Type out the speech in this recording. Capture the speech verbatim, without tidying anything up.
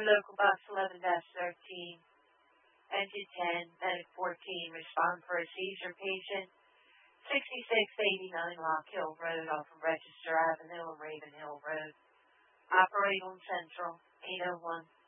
local bus eleven thirteen, engine ten, medic fourteen, respond for a seizure patient, sixty-six eighty-nine Rock Hill Road off of Register Avenue and Raven Hill Road. Operate on Central, eight oh one.